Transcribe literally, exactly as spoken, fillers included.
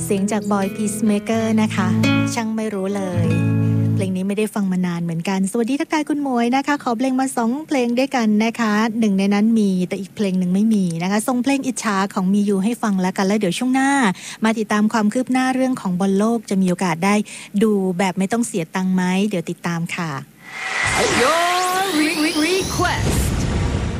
เสียงจากบอยพีซเมเกอร์นะคะช่างไม่รู้เลยเพลงนี้ไม่ได้ฟังมานานเหมือนกันสวัสดีทักทายคุณหมวยนะคะขอเพลงมาสองเพลงด้วยกันนะคะหนึ่งในนั้นมีแต่อีกเพลงหนึ่งไม่มีนะคะส่งเพลงอิจฉาของมียูให้ฟังแล้วกันแล้วเดี๋ยวช่วงหน้ามาติดตามความคืบหน้าเรื่องของบอลโลกจะมีโอกาสได้ดูแบบไม่ต้องเสียตังค์ไหมเดี๋ยวติดตามค่ะ Your re- re- request